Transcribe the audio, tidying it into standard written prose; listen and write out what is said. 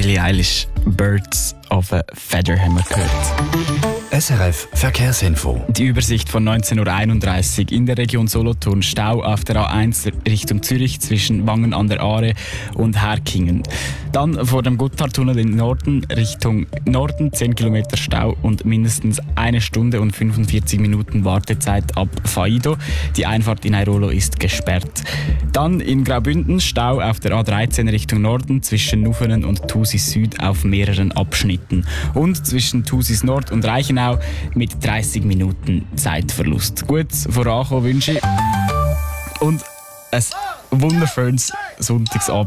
Billie Eilish, Birds of a Feather haben wir gehört. SRF Verkehrsinfo. Die Übersicht von 19.31 Uhr in der Region Solothurn. Stau auf der A1 Richtung Zürich zwischen Wangen an der Aare und Herkingen. Dann vor dem Gotthardtunnel in Norden Richtung Norden 10 Kilometer Stau und mindestens 1 Stunde und 45 Minuten Wartezeit ab Faido. Die Einfahrt in Airolo ist gesperrt. Dann in Graubünden Stau auf der A13 Richtung Norden zwischen Nuffenen und Thusis Süd auf mehreren Abschnitten. Und zwischen Thusis Nord und Reichenau mit 30 Minuten Zeitverlust. Gut vorankommen wünsche ich und ein wunderschönes Sonntagsabend.